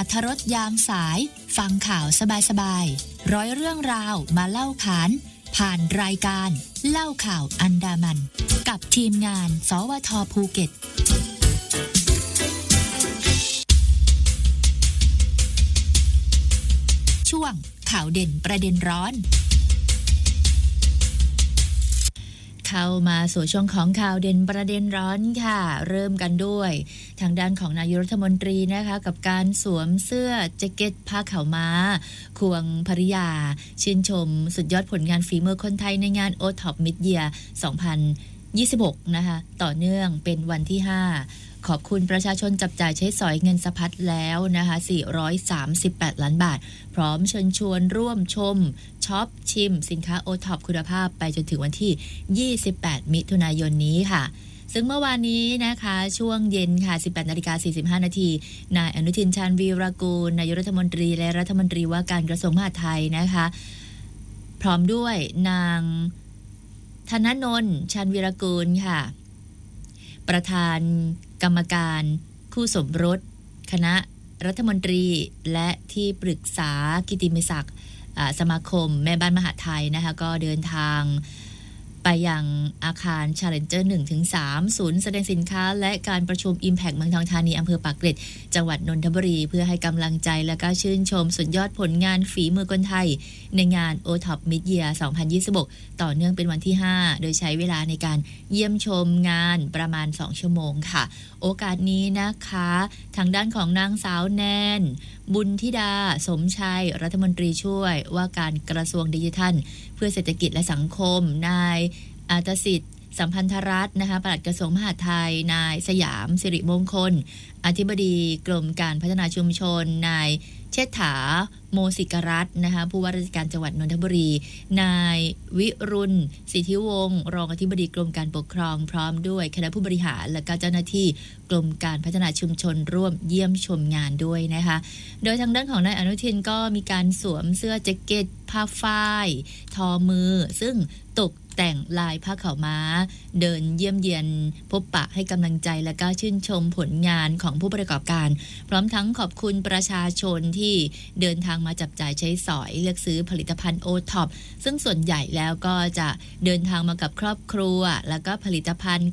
รรถรสยามสายฟังข่าวสบายๆร้อยเรื่องราวมาเล่าขานผ่านรายการเล่าข่าวอันดามันกับทีมงานสวท.ภูเก็ตช่วงข่าวเด่นประเด็นร้อนเข้ามาสู่ช่วงของข่าวเด่นประเด็นร้อนค่ะเริ่มกันด้วยทางด้านของนายกรัฐมนตรีนะคะกับการสวมเสื้อแจ็คเก็ตผ้าขาวม้าควงภริยาชื่นชมสุดยอดผลงานฝีมือคนไทยในงาน OTOP Mid-Year 2026 นะคะต่อเนื่องเป็นวันที่ 5ขอบคุณประชาชนจับจ่ายใช้สอยเงินสะพัดแล้วนะคะ438 ล้านบาทพร้อมเชิญชวนร่วมชมช็อปชิมสินค้า OTOP คุณภาพไปจนถึงวันที่28มิถุนายนนี้ค่ะซึ่งเมื่อวานนี้นะคะช่วงเย็นค่ะ 18:45 น.นายอนุทินชาญวีรกูลนายกรัฐมนตรีและรัฐมนตรีว่าการกระทรวงมหาดไทยนะคะพร้อมด้วยนางธนนนท์ชาญวีรกูลค่ะประธานกรรมการคู่สมรสคณะรัฐมนตรีและที่ปรึกษากิตติมศักดิ์สมาคมแม่บ้านมหาดไทยนะคะก็เดินทางไปยังอาคาร Challenger 1-3 ศูนย์แสดงสินค้าและการประชุม Impact เมืองทองธานีอำเภอปากเกร็ดจังหวัดนนทบุรีเพื่อให้กำลังใจและก็ชื่นชมสุดยอดผลงานฝีมือคนไทยในงาน OTOP Mid-Year 2026 ต่อเนื่องเป็นวันที่ 5 โดยใช้เวลาในการเยี่ยมชมงานประมาณ 2 ชั่วโมงค่ะโอกาสนี้นะคะทางด้านของนางสาวแนนบุญธิดาสมชัยรัฐมนตรีช่วยว่าการกระทรวงดิจิทัลเพื่อเศรษฐกิจและสังคมนายอาตสิทธิ์สัมพันธรัตน์นะคะปลัดกระทรวงมหาดไทยนายสยามสิริมงคลอธิบดีกรมการพัฒนาชุมชนนายเชษฐาโมสิกรัตน์นะคะผู้ว่าราชการจังหวัดนนทบุรีนายวิรุณสิทธิวงศ์รองอธิบดีกรมการปกครองพร้อมด้วยคณะผู้บริหารและก็เจ้าหน้าที่กรมการพัฒนาชุมชนร่วมเยี่ยมชมงานด้วยนะคะโดยทางด้านของนายอนุทินก็มีการสวมเสื้อแจ็คเก็ตผ้าฝ้ายทอมือซึ่งตกแต่งลายผ้าขาวม้าเดินเยี่ยมเยียนพบปะให้กำลังใจและก็ชื่นชมผลงานของผู้ประกอบการพร้อมทั้งขอบคุณประชาชนที่เดินทางมาจับจ่ายใช้สอยเลือกซื้อผลิตภัณฑ์ OTOP ซึ่งส่วนใหญ่แล้วก็จะเดินทางมากับครอบครัวแล้วก็ผลิตภัณฑ์